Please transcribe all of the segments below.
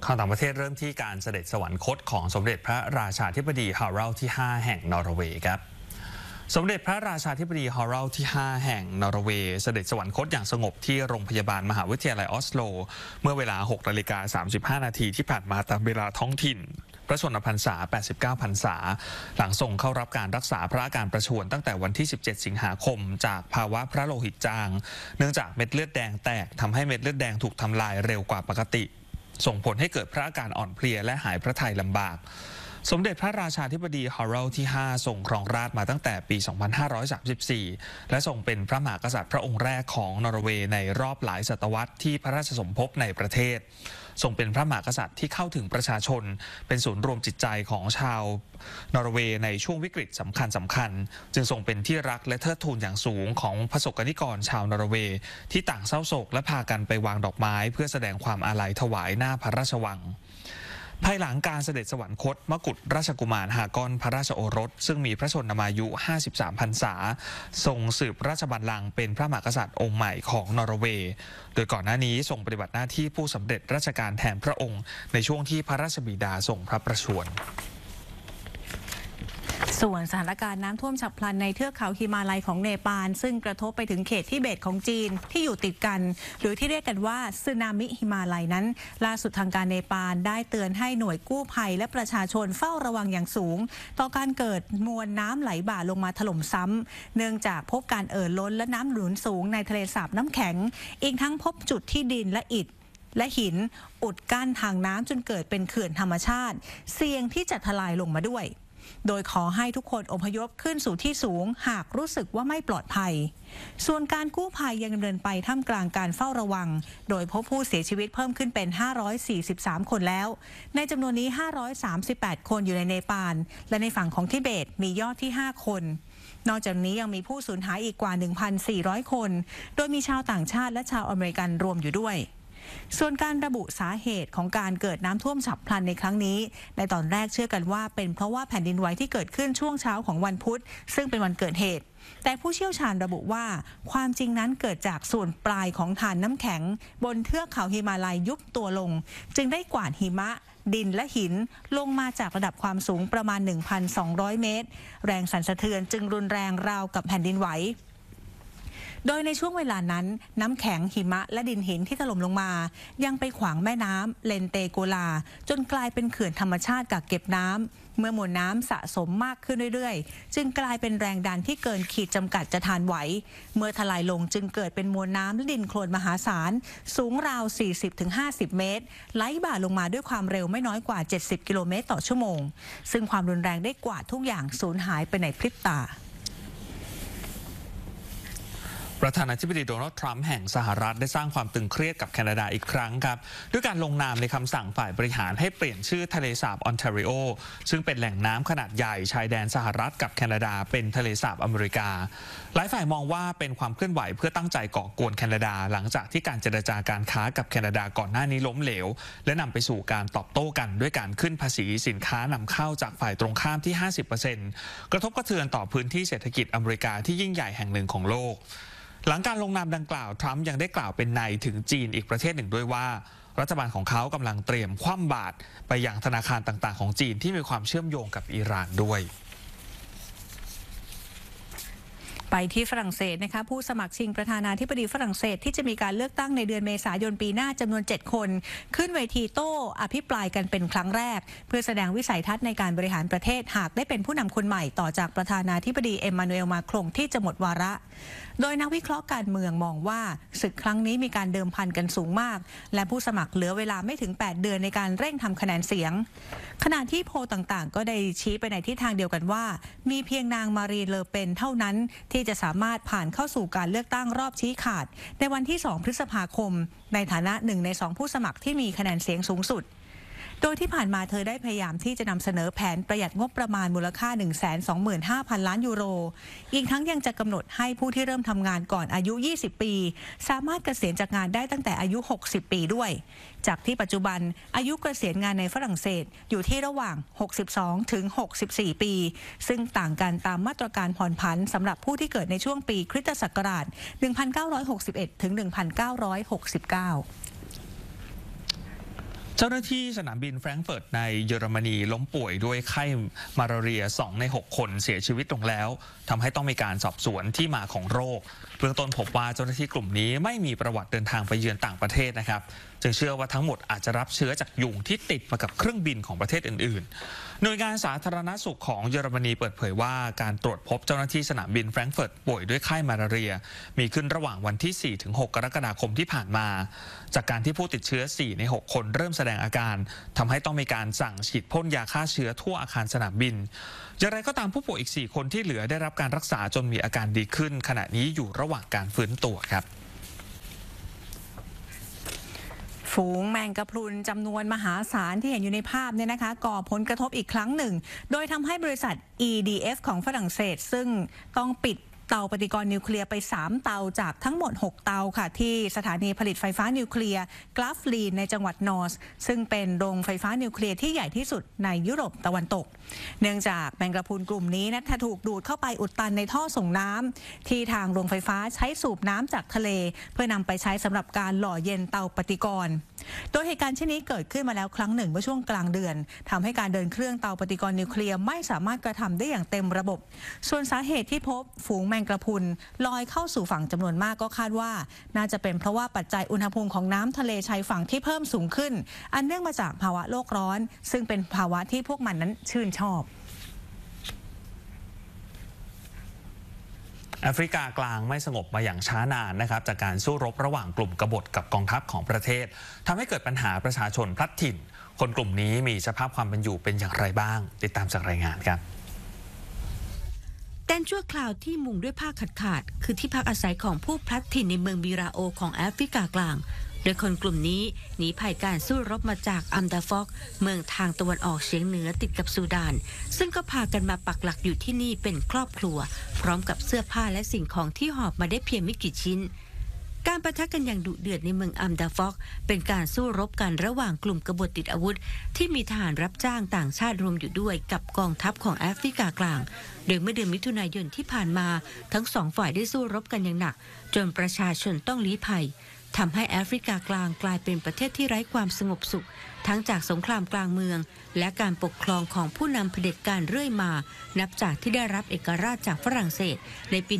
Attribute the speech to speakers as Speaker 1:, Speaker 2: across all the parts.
Speaker 1: ข่าวต่างประเทศเริ่มที่การเสด็จสวรรคตของสมเด็จพระราชาธิบดีฮารัลด์ที่ 5 แห่งนอร์เวย์ครับสมเด็จพระราชาธิบดีฮารัลด์ที่ 5 แห่งนอร์เวย์เสด็จสวรรคตอย่างสงบที่โรงพยาบาลมหาวิทยาลัยออสโลเมื่อเวลา 6:35 นาทีที่ผ่านมาตามเวลาท้องถิ่นพระชนมพรรษา 89 พรรษาหลังส่งเข้ารับการรักษาพระอาการประชวรตั้งแต่วันที่ 17 สิงหาคมจากภาวะพระโลหิตจางเนื่องจากเม็ดเลือดแดงแตกทำให้เม็ดเลือดแดงถูกทำลายเร็วกว่าปกติส่งผลให้เกิดพระอาการอ่อนเพลียและหายพระทัยลำบากสมเด็จพระราชาธิบดีฮารัลด์ที่ 5 ทรงครองราชย์มาตั้งแต่ปี 2534 และทรงเป็นพระมหากษัตริย์พระองค์แรกของนอร์เวย์ในรอบหลายศตวรรษที่พระราชสมภพในประเทศทรงเป็นพระมหากษัตริย์ที่เข้าถึงประชาชนเป็นศูนย์รวมจิตใจของชาวนอร์เวย์ในช่วงวิกฤตสำคัญจึงทรงเป็นที่รักและเทิดทูนอย่างสูงของประสบนิกรชาวนอร์เวย์ที่ต่างเศร้าโศกและพากันไปวางดอกไม้เพื่อแสดงความอาลัยถวายหน้าพระราชวังภายหลังการเสด็จสวรรคตมกุฎราชกุมารฮากอนพระราชโอรสซึ่งมีพระชนมายุ 53 พรรษาทรงสืบราชบัลลังก์เป็นพระมหากษัตริย์องค์ใหม่ของนอร์เวย์โดยก่อนหน้านี้ทรงปฏิบัติหน้าที่ผู้สำเร็จราชการแทนพระองค์ในช่วงที่พระราชบิดาทรงพระประชวร
Speaker 2: ส่วนสถานการณ์น้ำท่วมฉับพลันในเทือกเขาหิมาลัยของเนปาลซึ่งกระทบไปถึงเขตทิเบตของจีนที่อยู่ติดกันหรือที่เรียกกันว่าสึนามิหิมาลัยนั้นล่าสุดทางการเนปาลได้เตือนให้หน่วยกู้ภัยและประชาชนเฝ้าระวังอย่างสูงต่อการเกิดมวลน้ำไหลบ่าลงมาถล่มซ้ำเนื่องจากพบการล้นและน้ำหนุนสูงในทะเลสาบน้ำแข็งอีกทั้งพบจุดที่ดินและอิฐและหินอุดกั้นทางน้ำจนเกิดเป็นเขื่อนธรรมชาติเสี่ยงที่จะทลายลงมาด้วยโดยขอให้ทุกคนอพยพขึ้นสู่ที่สูงหากรู้สึกว่าไม่ปลอดภัยส่วนการกู้ภัยยังดำเนินไปท่ามกลางการเฝ้าระวังโดยพบผู้เสียชีวิตเพิ่มขึ้นเป็น543คนแล้วในจำนวนนี้538คนอยู่ในเนปาลและในฝั่งของทิเบตมียอดที่5คนนอกจากนี้ยังมีผู้สูญหายอีกกว่า 1,400 คนโดยมีชาวต่างชาติและชาวอเมริกันรวมอยู่ด้วยส่วนการระบุสาเหตุของการเกิดน้ำท่วมฉับพลันในครั้งนี้ในตอนแรกเชื่อกันว่าเป็นเพราะว่าแผ่นดินไหวที่เกิดขึ้นช่วงเช้าของวันพุธซึ่งเป็นวันเกิดเหตุแต่ผู้เชี่ยวชาญระบุว่าความจริงนั้นเกิดจากส่วนปลายของฐานน้ำแข็งบนเทือกเขาหิมาลัยยุบตัวลงจึงได้กวาดหิมะดินและหินลงมาจากระดับความสูงประมาณ 1,200 เมตรแรงสั่นสะเทือนจึงรุนแรงราวกับแผ่นดินไหวโดยในช่วงเวลานั้นน้ำแข็งหิมะและดินหินที่ถล่มลงมายังไปขวางแม่น้ำเลนเตโกลาจนกลายเป็นเขื่อนธรรมชาติกักเก็บน้ำเมื่อมวลน้ำสะสมมากขึ้นเรื่อยๆจึงกลายเป็นแรงดันที่เกินขีดจำกัดจะทานไหวเมื่อทลายลงจึงเกิดเป็นมวลน้ำและดินโคลนมหาศาลสูงราว 40-50 เมตรไหลบ่าลงมาด้วยความเร็วไม่น้อยกว่า 70 กิโลเมตรต่อชั่วโมงซึ่งความรุนแรงได้กวาดทุกอย่างสูญหายไปในพริบตา
Speaker 1: ประธานาธิบดีโดนัลด์ทรัมป์แห่งสหรัฐได้สร้างความตึงเครียดกับแคนาดาอีกครั้งครับด้วยการลงนามในคำสั่งฝ่ายบริหารให้เปลี่ยนชื่อทะเลสาบออนแทรีโอซึ่งเป็นแหล่งน้ำขนาดใหญ่ชายแดนสหรัฐกับแคนาดาเป็นทะเลสาบอเมริกาหลายฝ่ายมองว่าเป็นความเคลื่อนไหวเพื่อตั้งใจก่อกวนแคนาดาหลังจากที่การเจรจาการค้ากับแคนาดาก่อนหน้านี้ล้มเหลวและนำไปสู่การตอบโต้กันด้วยการขึ้นภาษีสินค้านำเข้าจากฝ่ายตรงข้ามที่ 50% กระทบกระเทือนต่อพื้นที่เศรษฐกิจอเมริกาที่ยิ่งใหญ่แห่งหนึ่งของโลกหลังการลงนามดังกล่าวทรัมป์ยังได้กล่าวเป็นในถึงจีนอีกประเทศหนึ่งด้วยว่ารัฐบาลของเขากำลังเตรียมคว่ำบาตรไปยังธนาคารต่างๆของจีนที่มีความเชื่อมโยงกับอิหร่านด้วย
Speaker 2: ไปที่ฝรั่งเศสนะคะผู้สมัครชิงประธานาธิบดีฝรั่งเศสที่จะมีการเลือกตั้งในเดือนเมษายนปีหน้าจำนวน7คนขึ้นเวทีโต้อภิปรายกันเป็นครั้งแรกเพื่อแสดงวิสัยทัศน์ในการบริหารประเทศหากได้เป็นผู้นำคนใหม่ต่อจากประธานาธิบดีเอ็มมานูเอลมาครงที่จะหมดวาระโดยนักวิเคราะห์การเมืองมองว่าศึกครั้งนี้มีการเดิมพันกันสูงมากและผู้สมัครเหลือเวลาไม่ถึง8เดือนในการเร่งทำคะแนนเสียงขณะที่โพลต่างๆก็ได้ชี้ไปในทิศทางเดียวกันว่ามีเพียงนางมารีน เลอเปนเท่านั้นที่จะสามารถผ่านเข้าสู่การเลือกตั้งรอบชี้ขาดในวันที่2 พฤษภาคมในฐานะ1 ใน 2ผู้สมัครที่มีคะแนนเสียงสูงสุดโดยที่ผ่านมาเธอได้พยายามที่จะนำเสนอแผนประหยัดงบประมาณมูลค่า 125,000 ล้านยูโรอีกทั้งยังจะกำหนดให้ผู้ที่เริ่มทำงานก่อนอายุ 20 ปีสามารถเกษียณจากงานได้ตั้งแต่อายุ 60 ปีด้วยจากที่ปัจจุบันอายุเกษียณงานในฝรั่งเศสอยู่ที่ระหว่าง 62 ถึง 64 ปีซึ่งต่างกันตามมาตรการผ่อนผันสำหรับผู้ที่เกิดในช่วงปีคริสตศักราช 1961 ถึง 1969
Speaker 1: เจ้าหน้าที่สนามบินแฟรงก์เฟิร์ตในเยอรมนีล้มป่วยด้วยไข้มาลาเรีย2 ใน 6 คนเสียชีวิตลงแล้วทำให้ต้องมีการสอบสวนที่มาของโรคเบื้องต้นพบว่าเจ้าหน้าที่กลุ่มนี้ไม่มีประวัติเดินทางไปเยือนต่างประเทศนะครับจึงเชื่อว่าทั้งหมดอาจจะรับเชื้อจากยุงที่ติดมากับเครื่องบินของประเทศอื่นๆหน่วยงานสาธารณสุขของเยอรมนีเปิดเผยว่าการตรวจพบเจ้าหน้าที่สนามบินแฟรงก์เฟิร์ตป่วยด้วยไข้มาลาเรียมีขึ้นระหว่างวันที่ 4-6 กรกฎาคมที่ผ่านมาจากการที่ผู้ติดเชื้อ 4 ใน 6 คนเริ่มแสดงอาการทำให้ต้องมีการสั่งฉีดพ่นยาฆ่าเชื้อทั่วอาคารสนามบินอย่างไรก็ตามผู้ป่วยอีก 4 คนที่เหลือได้รับการรักษาจนมีอาการดีขึ้นขณะนี้อยู่ระหว่างการฟื้นตัวครับ
Speaker 2: ฝูงแมงกะพรุนจำนวนมหาศาลที่เห็นอยู่ในภาพเนี่ยนะคะก่อผลกระทบอีกครั้งหนึ่งโดยทำให้บริษัท EDF ของฝรั่งเศสซึ่งต้องปิดเตาปฏิกรณ์นิวเคลียร์ไป3 เตาจากทั้งหมด6 เตาค่ะที่สถานีผลิตไฟฟ้านิวเคลียร์กราฟลีนในจังหวัดนอร์สซึ่งเป็นโรงไฟฟ้านิวเคลียร์ที่ใหญ่ที่สุดในยุโรปตะวันตกเนื่องจากแมงกะพรุนกลุ่มนี้นะถูกดูดเข้าไปอุดตันในท่อส่งน้ำที่ทางโรงไฟฟ้าใช้สูบน้ำจากทะเลเพื่อนำไปใช้สำหรับการหล่อเย็นเตาปฏิกรณ์โดยเหตุการณ์เช่นนี้เกิดขึ้นมาแล้วครั้งหนึ่งเมื่อช่วงกลางเดือนทำให้การเดินเครื่องเตาปฏิกรณ์นิวเคลียร์ไม่สามารถกระทำได้อย่างเต็มระบบส่วนสาเหตุที่พบฝูงแมงกะพรุนลอยเข้าสู่ฝั่งจำนวนมากก็คาดว่าน่าจะเป็นเพราะว่าปัจจัยอุณหภูมิของน้ำทะเลชายฝั่งที่เพิ่มสูงขึ้นอันเนื่องมาจากภาวะโลกร้อนซึ่งเป็นภาวะที่พวกมันนั้นชื่นชอบ
Speaker 1: แอฟริกากลางไม่สงบมาอย่างช้านานนะครับจากการสู้รบระหว่างกลุ่มกบฏกับกองทัพของประเทศทำให้เกิดปัญหาประชาชนพลัดถิ่นคนกลุ่มนี้มีสภาพความเป็นอยู่เป็นอย่างไรบ้างติดตามจากรายงานครับ
Speaker 3: แดนชั่วคราวที่มุงด้วยผ้าขาดคือที่พักอาศัยของผู้พลัดถิ่นในเมืองบิราโอของแอฟริกากลางโดยคนกลุ่มนี้หนีภัยการสู้รบมาจากอัมดาฟอกเมืองทางตะวันออกเฉียงเหนือติดกับซูดานซึ่งก็พากันมาปักหลักอยู่ที่นี่เป็นครอบครัวพร้อมกับเสื้อผ้าและสิ่งของที่หอบมาได้เพียงไม่กี่ชิ้นการปะทะกันอย่างดุเดือดในเมืองอัมดาฟอกเป็นการสู้รบกันระหว่างกลุ่มกบฏติดอาวุธที่มีทหารรับจ้างต่างชาติรวมอยู่ด้วยกับกองทัพของแอฟริกากลางโดยเมื่อเดือนมิถุนายนที่ผ่านมาทั้งสองฝ่ายได้สู้รบกันอย่างหนักจนประชาชนต้องลี้ภัยทำให้แอฟริกากลางกลายเป็นประเทศที่ไร้ความสงบสุขทั้งจากสงครามกลางเมืองและการปกครองของผู้นำเผด็จการเรื่อยมานับจากที่ได้รับเอกราชจากฝรั่งเศสในปี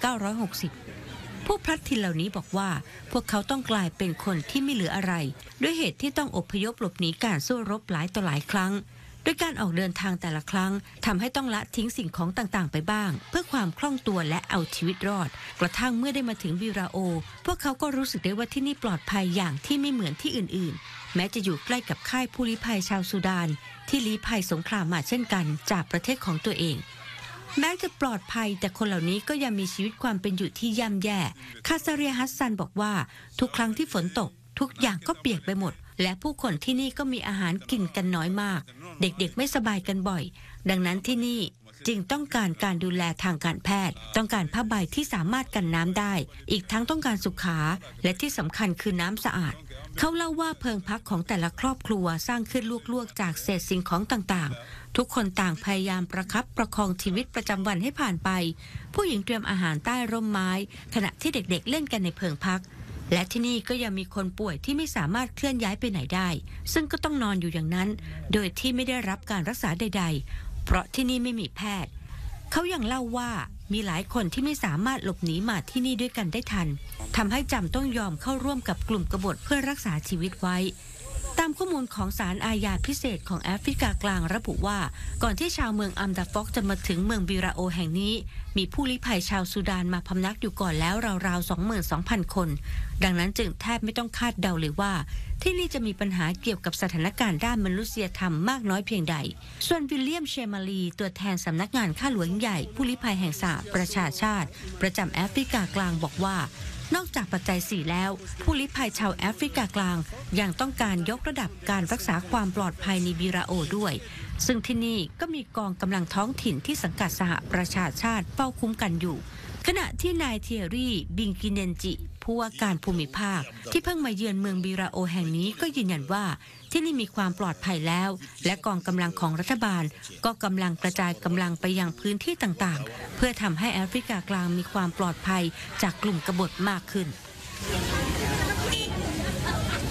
Speaker 3: 1960 ผู้พลัดถิ่นเหล่านี้บอกว่าพวกเขาต้องกลายเป็นคนที่ไม่เหลืออะไรด้วยเหตุที่ต้องอพยพหลบหนีการสู้รบหลายต่อหลายครั้งโดยการออกเดินทางแต่ละครั้งทำให้ต้องละทิ้งสิ่งของต่างๆไปบ้างเพื่อความคล่องตัวและเอาชีวิตรอดกระทั่งเมื่อได้มาถึงบิราโอพวกเขาก็รู้สึกได้ว่าที่นี่ปลอดภัยอย่างที่ไม่เหมือนที่อื่นๆแม้จะอยู่ใกล้กับค่ายผู้ลี้ภัยชาวซูดานที่ลี้ภัยสงครามมาเช่นกันจากประเทศของตัวเองแม้จะปลอดภัยแต่คนเหล่านี้ก็ยังมีชีวิตความเป็นอยู่ที่ย่ำแย่คาซาเรียฮัสซันบอกว่าทุกครั้งที่ฝนตกทุกอย่างก็เปียกไปหมดและผู้คนที่นี่ก็มีอาหารกินกันน้อยมากเด็กๆไม่สบายกันบ่อยดังนั้นที่นี่จึงต้องการการดูแลทางการแพทย์ต้องการผ้าใบที่สามารถกันน้ำได้อีกทั้งต้องการสุขาและที่สำคัญคือน้ำสะอาดเขาเล่าว่าเพิงพักของแต่ละครอบครัวสร้างขึ้นลวกๆจากเศษสิ่งของต่างๆทุกคนต่างพยายามประคับประคองชีวิตประจำวันให้ผ่านไปผู้หญิงเตรียมอาหารใต้ร่มไม้ขณะที่เด็กๆเล่นกันในเพิงพักและที่นี่ก็ยังมีคนป่วยที่ไม่สามารถเคลื่อนย้ายไปไหนได้ซึ่งก็ต้องนอนอยู่อย่างนั้นโดยที่ไม่ได้รับการรักษาใดๆเพราะที่นี่ไม่มีแพทย์เขายังเล่าว่ามีหลายคนที่ไม่สามารถหลบหนีมาที่นี่ด้วยกันได้ทันทำให้จำต้องยอมเข้าร่วมกับกลุ่มกบฏเพื่อรักษาชีวิตไว้ตามข้อมูลของศาลอาญาพิเศษของแอฟริกากลางระบุว่าก่อนที่ชาวเมืองอัมดาฟอกจะมาถึงเมืองบิราโอแห่งนี้มีผู้ลี้ภัยชาวซูดานมาพำนักอยู่ก่อนแล้วราวๆ 22,000 คนดังนั้นจึงแทบไม่ต้องคาดเดาเลยว่าที่นี่จะมีปัญหาเกี่ยวกับสถานการณ์ด้านมนุษยธรรมมากน้อยเพียงใดส่วนวิลเลียมเชมาลีตัวแทนสำนักงานข้าหลวงใหญ่ผู้ลี้ภัยแห่งสหประชาชาติประจำแอฟริกากลางบอกว่านอกจากปัจจัย4แล้วผู้ลี้ภัยชาวแอฟริกากลางยังต้องการยกระดับการรักษาความปลอดภัยในบิราโอด้วยซึ่งที่นี่ก็มีกองกำลังท้องถิ่นที่สังกัดสหประชาชาติเฝ้าคุ้มกันอยู่ขณะที่นายเทียรี่บิงกิเนนจิผู้ว่าการภูมิภาคที่เพิ่งมาเยือนเมืองบิราโอแห่งนี้ก็ยืนยันว่าที่นี่มีความปลอดภัยแล้วและกองกำลังของรัฐบาลก็กำลังกระจายกำลังไปยังพื้นที่ต่างๆเพื่อทำให้แอฟริกากลางมีความปลอดภัยจากกลุ่มกบฏมากขึ้น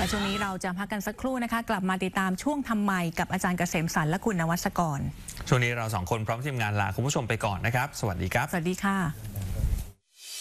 Speaker 2: ช่วงนี้เราจะพักกันสักครู่นะคะ กลับมาติดตามช่วงทำไมกับอาจารย์เกษมสรรและคุณนวัศกร
Speaker 1: ช่วงนี้เราสองคนพร้อมทีมงานลาคุณผู้ชมไปก่อนนะครับสวัสดีครับ
Speaker 2: สวัสดีค่ะ